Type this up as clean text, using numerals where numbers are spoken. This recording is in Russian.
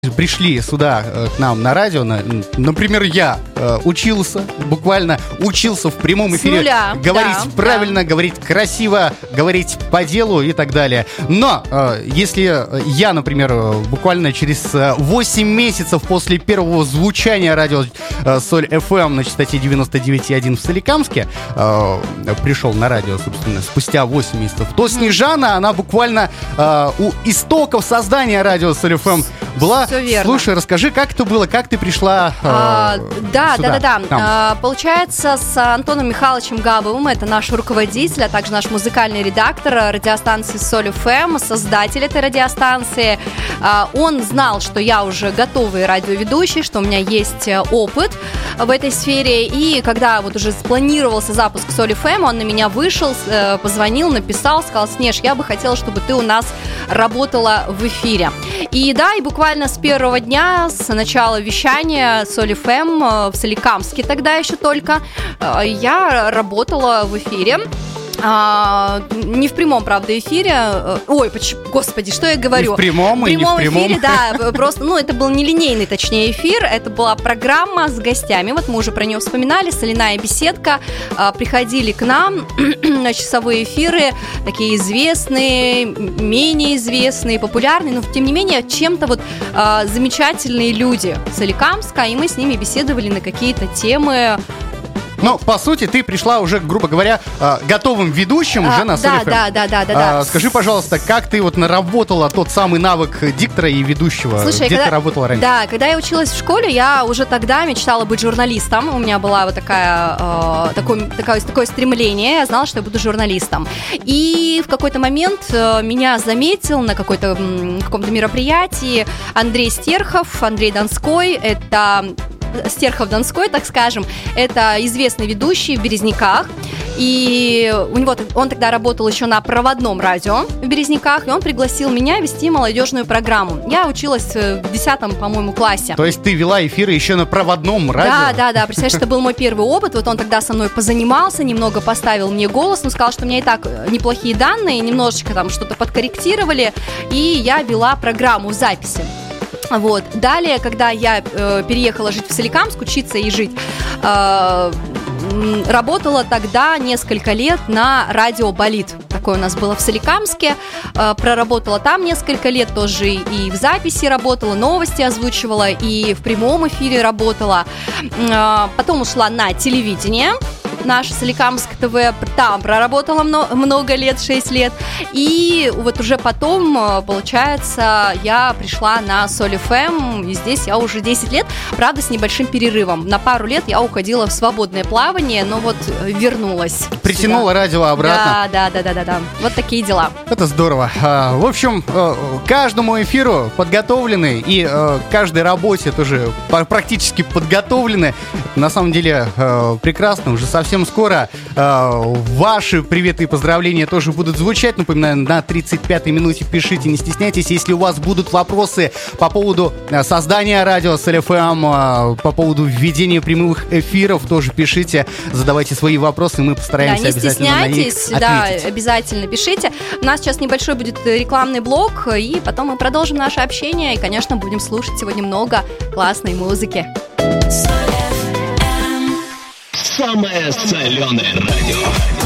пришли сюда к нам на радио, например, я буквально учился в прямом эфире нуля, говорить правильно, говорить красиво, говорить по делу и так далее. Но если я, например, буквально через 8 месяцев после первого звучания радио Соль FM на частоте 99,1 в Соликамске пришел на радио, собственно, спустя 8 месяцев, то Снежана, она буквально у истоков создания радио Соль FM была. Все верно. Слушай, расскажи, как это было, как ты пришла сюда? Получается, с Антоном Михайловичем Габовым, это наш руководитель, а также наш музыкальный редактор радиостанции Соль FM, создатель этой радиостанции. Он знал, что я уже готовый радиоведущий, что у меня есть опыт в этой сфере. И когда вот уже спланировался запуск Соль FM, он на меня вышел, позвонил, написал, сказал: Снеж, я бы хотела, чтобы ты у нас работала в эфире. И буквально с первого дня, с начала вещания Соль FM в Соликамске тогда еще только, я работала в эфире. Не в прямом, правда, эфире. Господи, что я говорю? И в прямом, и не в прямом. Эфире, да, просто, это был нелинейный, точнее, эфир. Это была программа с гостями. Вот мы уже про нее вспоминали. Соляная беседка. Приходили к нам на часовые эфиры, такие известные, менее известные, популярные, но, тем не менее, чем-то замечательные люди Соликамска, и мы с ними беседовали на какие-то темы. Ну, по сути, ты пришла уже, грубо говоря, готовым ведущим уже на Соль FM. Да. Скажи, пожалуйста, как ты наработала тот самый навык диктора и ведущего? Слушай, где ты работала раньше? Да, когда я училась в школе, я уже тогда мечтала быть журналистом. У меня было такое стремление. Я знала, что я буду журналистом. И в какой-то момент меня заметил на каком-то мероприятии Андрей Стерхов, Андрей Донской. Это Стерхов-Донской, так скажем, это известный ведущий в Березниках. И он тогда работал еще на проводном радио в Березниках, и он пригласил меня вести молодежную программу. Я училась в 10-м, по-моему, классе. То есть ты вела эфиры еще на проводном радио? Да. Представляешь, это был мой первый опыт. Вот он тогда со мной позанимался, немного поставил мне голос, но сказал, что у меня и так неплохие данные, немножечко там что-то подкорректировали, и я вела программу в записи. Далее, когда я переехала жить в Соликамск, учиться и жить, работала тогда несколько лет на радио «Болит». Такое у нас было в Соликамске. Проработала там несколько лет, тоже и в записи работала, новости озвучивала, и в прямом эфире работала. Потом ушла на телевидение. Наш Соликамск ТВ, там проработала много лет, 6 лет. И уже потом, получается, я пришла на Соль FM, и здесь я уже 10 лет, правда, с небольшим перерывом. На пару лет я уходила в свободное плавание, но вернулась. Притянула радио обратно. Да. Вот такие дела. Это здорово. В общем, каждому эфиру подготовлены, и каждой работе тоже практически подготовлены. На самом деле, прекрасно, уже совсем скоро ваши приветы и поздравления тоже будут звучать. Напоминаю, на 35-й минуте пишите, не стесняйтесь. Если у вас будут вопросы по поводу создания радио Соль FM, по поводу введения прямых эфиров, тоже пишите, задавайте свои вопросы, мы постараемся обязательно на них ответить. Да, обязательно пишите. У нас сейчас небольшой будет рекламный блок, и потом мы продолжим наше общение, и, конечно, будем слушать сегодня много классной музыки. Самое соленое радио.